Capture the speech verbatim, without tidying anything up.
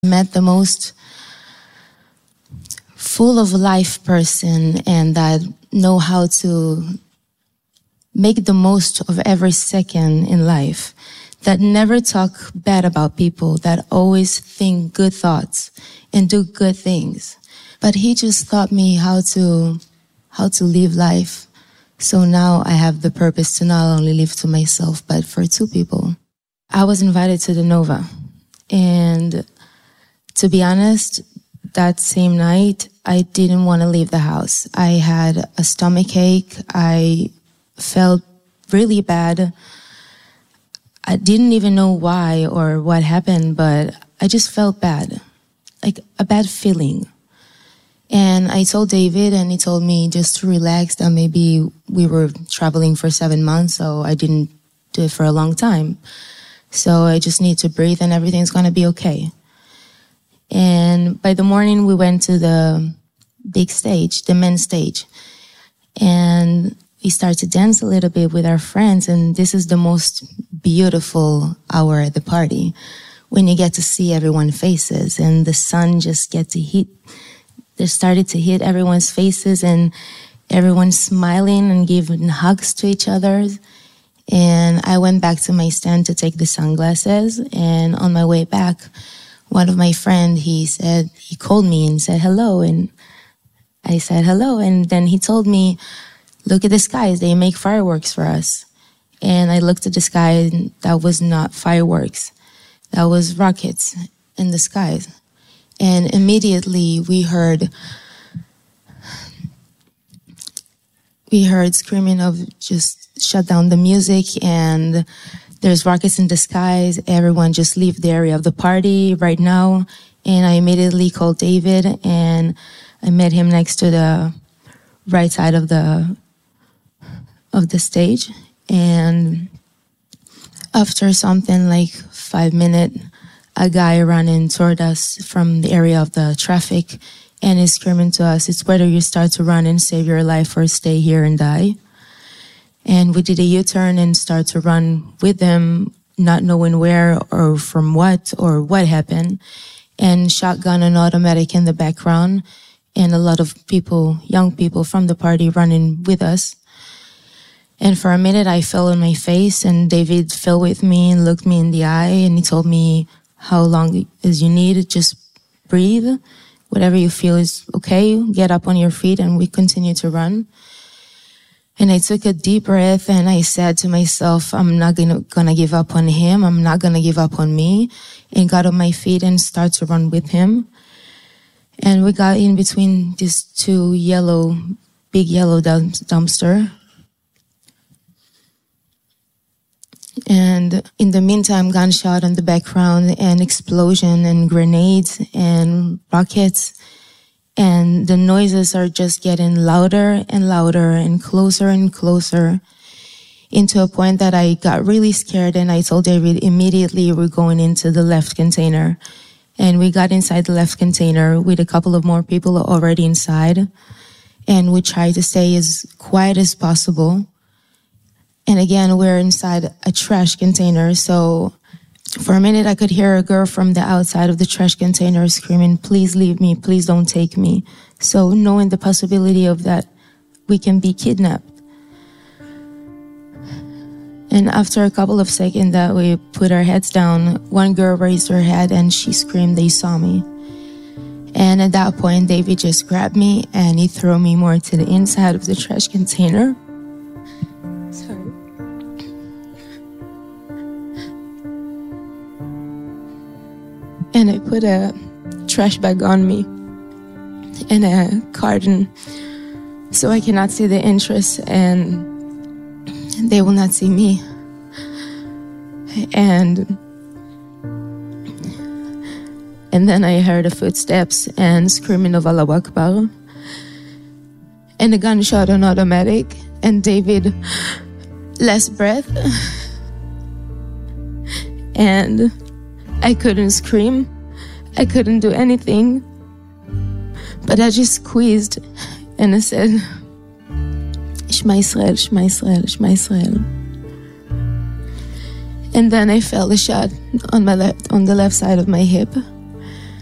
Met the most full of life person and that know how to make the most of every second in life, that never talk bad about people, that always think good thoughts and do good things. But he just taught me how to how to live life. So now I have the purpose to not only live to myself, but for two people. I was invited to the Nova, and to be honest, that same night, I didn't want to leave the house. I had a stomach ache. I felt really bad. I didn't even know why or what happened, but I just felt bad, like a bad feeling. And I told David, and he told me just to relax, that maybe we were traveling for seven months, so I didn't do it for a long time. So I just need to breathe and everything's going to be okay. And by the morning, we went to the big stage, the men's stage. And we started to dance a little bit with our friends. And this is the most beautiful hour at the party, when you get to see everyone's faces and the sun just gets to hit. They started to hit everyone's faces and everyone's smiling and giving hugs to each other. And I went back to my stand to take the sunglasses. And on my way back, one of my friends, he said, he called me and said hello. And I said hello. And then he told me, look at the skies. They make fireworks for us. And I looked at the sky, and that was not fireworks. That was rockets in the skies. And immediately we heard, we heard screaming of just shut down the music, and there's rockets in the skies. Everyone just leave the area of the party right now. And I immediately called David, and I met him next to the right side of the of the stage. And after something like five minutes, a guy running toward us from the area of the traffic and is screaming to us, it's whether you start to run and save your life or stay here and die. And we did a U-turn and start to run with them, not knowing where or from what or what happened. And shotgun and automatic in the background, and a lot of people, young people from the party running with us. And for a minute, I fell on my face, and David fell with me and looked me in the eye, and he told me, how long as you need, just breathe. Whatever you feel is okay, get up on your feet, and we continue to run. And I took a deep breath, and I said to myself, I'm not gonna, gonna give up on him. I'm not gonna give up on me. And got on my feet and started to run with him. And we got in between these two yellow, big yellow dump- dumpster. And in the meantime, gunshot in the background, and explosion and grenades and rockets. And the noises are just getting louder and louder and closer and closer, into a point that I got really scared, and I told David immediately we're going into the left container. And we got inside the left container with a couple of more people already inside. And we tried to stay as quiet as possible. And again, we're inside a trash container. So for a minute, I could hear a girl from the outside of the trash container screaming, please leave me, please don't take me. So knowing the possibility of that, we can be kidnapped. And after a couple of seconds that we put our heads down, one girl raised her head and she screamed, they saw me. And at that point, David just grabbed me and he threw me more to the inside of the trash container. Sorry. And I put a trash bag on me and a carton so I cannot see the entrance and they will not see me. And and then I heard the footsteps and screaming of Allah Akbar and a gunshot on automatic, and David last breath, and I couldn't scream, I couldn't do anything, but I just squeezed and I said, Shema Yisrael, Shema Yisrael, Shema Yisrael. And then I felt a shot on my left, on the left side of my hip.